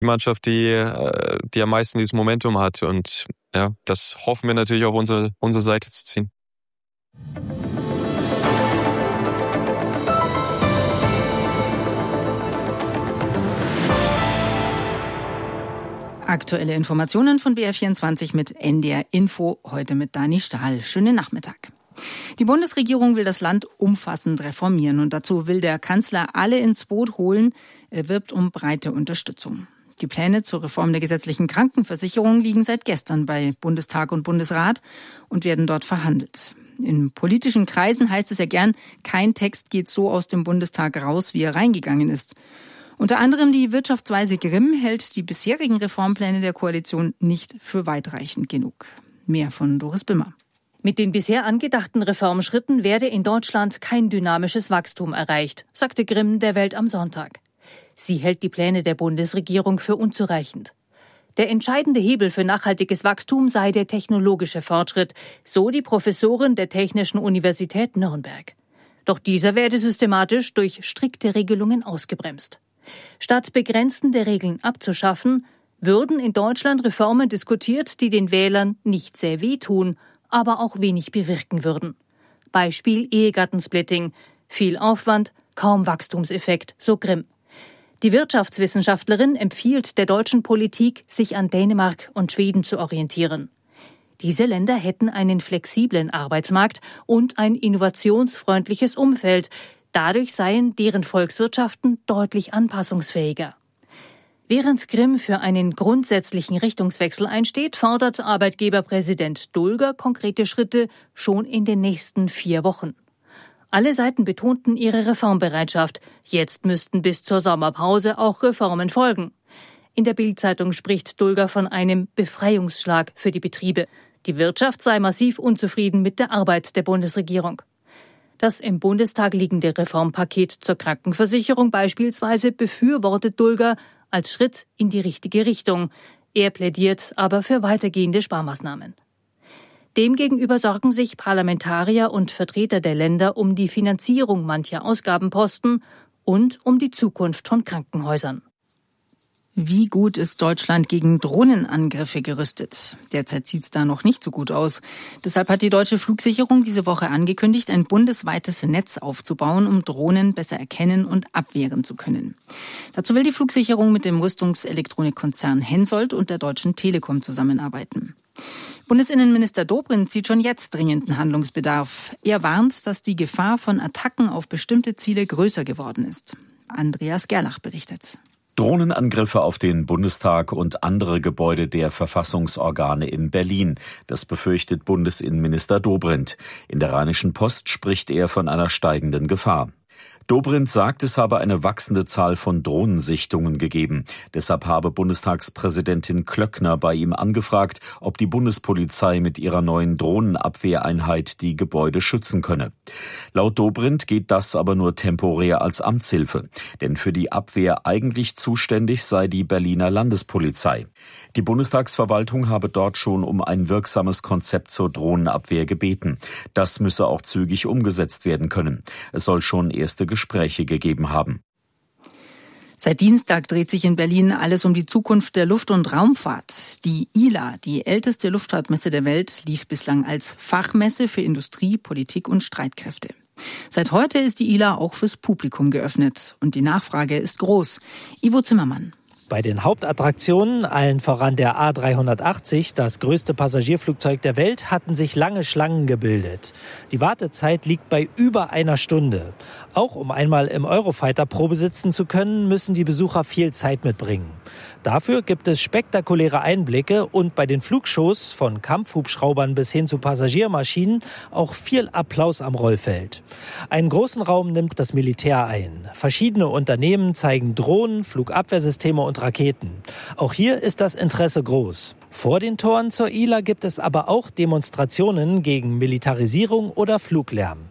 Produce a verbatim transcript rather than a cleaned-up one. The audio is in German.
die Mannschaft, die, die am meisten dieses Momentum hat. Und ja, das hoffen wir natürlich auf unsere, unsere Seite zu ziehen. Aktuelle Informationen von B R vierundzwanzig mit N D R Info, heute mit Dani Stahl. Schönen Nachmittag. Die Bundesregierung will das Land umfassend reformieren und dazu will der Kanzler alle ins Boot holen. Er wirbt um breite Unterstützung. Die Pläne zur Reform der gesetzlichen Krankenversicherung liegen seit gestern bei Bundestag und Bundesrat und werden dort verhandelt. In politischen Kreisen heißt es ja gern, kein Text geht so aus dem Bundestag raus, wie er reingegangen ist. Unter anderem die Wirtschaftsweise Grimm hält die bisherigen Reformpläne der Koalition nicht für weitreichend genug. Mehr von Doris Bimmer. Mit den bisher angedachten Reformschritten werde in Deutschland kein dynamisches Wachstum erreicht, sagte Grimm der Welt am Sonntag. Sie hält die Pläne der Bundesregierung für unzureichend. Der entscheidende Hebel für nachhaltiges Wachstum sei der technologische Fortschritt, so die Professorin der Technischen Universität Nürnberg. Doch dieser werde systematisch durch strikte Regelungen ausgebremst. Statt begrenzende Regeln abzuschaffen, würden in Deutschland Reformen diskutiert, die den Wählern nicht sehr wehtun, aber auch wenig bewirken würden. Beispiel Ehegattensplitting. Viel Aufwand, kaum Wachstumseffekt, so Grimm. Die Wirtschaftswissenschaftlerin empfiehlt der deutschen Politik, sich an Dänemark und Schweden zu orientieren. Diese Länder hätten einen flexiblen Arbeitsmarkt und ein innovationsfreundliches Umfeld. Dadurch seien deren Volkswirtschaften deutlich anpassungsfähiger. Während Grimm für einen grundsätzlichen Richtungswechsel einsteht, fordert Arbeitgeberpräsident Dulger konkrete Schritte schon in den nächsten vier Wochen. Alle Seiten betonten ihre Reformbereitschaft. Jetzt müssten bis zur Sommerpause auch Reformen folgen. In der Bild-Zeitung spricht Dulger von einem Befreiungsschlag für die Betriebe. Die Wirtschaft sei massiv unzufrieden mit der Arbeit der Bundesregierung. Das im Bundestag liegende Reformpaket zur Krankenversicherung beispielsweise befürwortet Dulger als Schritt in die richtige Richtung. Er plädiert aber für weitergehende Sparmaßnahmen. Demgegenüber sorgen sich Parlamentarier und Vertreter der Länder um die Finanzierung mancher Ausgabenposten und um die Zukunft von Krankenhäusern. Wie gut ist Deutschland gegen Drohnenangriffe gerüstet? Derzeit sieht es da noch nicht so gut aus. Deshalb hat die Deutsche Flugsicherung diese Woche angekündigt, ein bundesweites Netz aufzubauen, um Drohnen besser erkennen und abwehren zu können. Dazu will die Flugsicherung mit dem Rüstungselektronikkonzern Hensoldt und der Deutschen Telekom zusammenarbeiten. Bundesinnenminister Dobrindt sieht schon jetzt dringenden Handlungsbedarf. Er warnt, dass die Gefahr von Attacken auf bestimmte Ziele größer geworden ist. Andreas Gerlach berichtet. Drohnenangriffe auf den Bundestag und andere Gebäude der Verfassungsorgane in Berlin. Das befürchtet Bundesinnenminister Dobrindt. In der Rheinischen Post spricht er von einer steigenden Gefahr. Dobrindt sagt, es habe eine wachsende Zahl von Drohnensichtungen gegeben. Deshalb habe Bundestagspräsidentin Klöckner bei ihm angefragt, ob die Bundespolizei mit ihrer neuen Drohnenabwehreinheit die Gebäude schützen könne. Laut Dobrindt geht das aber nur temporär als Amtshilfe. Denn für die Abwehr eigentlich zuständig sei die Berliner Landespolizei. Die Bundestagsverwaltung habe dort schon um ein wirksames Konzept zur Drohnenabwehr gebeten. Das müsse auch zügig umgesetzt werden können. Es soll schon erste Gespräche gegeben haben. Seit Dienstag dreht sich in Berlin alles um die Zukunft der Luft- und Raumfahrt. Die I L A, die älteste Luftfahrtmesse der Welt, lief bislang als Fachmesse für Industrie, Politik und Streitkräfte. Seit heute ist die I L A auch fürs Publikum geöffnet und die Nachfrage ist groß. Ivo Zimmermann. Bei den Hauptattraktionen, allen voran der A dreihundertachtzig, das größte Passagierflugzeug der Welt, hatten sich lange Schlangen gebildet. Die Wartezeit liegt bei über einer Stunde. Auch um einmal im Eurofighter Probe sitzen zu können, müssen die Besucher viel Zeit mitbringen. Dafür gibt es spektakuläre Einblicke und bei den Flugshows von Kampfhubschraubern bis hin zu Passagiermaschinen auch viel Applaus am Rollfeld. Einen großen Raum nimmt das Militär ein. Verschiedene Unternehmen zeigen Drohnen, Flugabwehrsysteme und Raketen. Auch hier ist das Interesse groß. Vor den Toren zur I L A gibt es aber auch Demonstrationen gegen Militarisierung oder Fluglärm.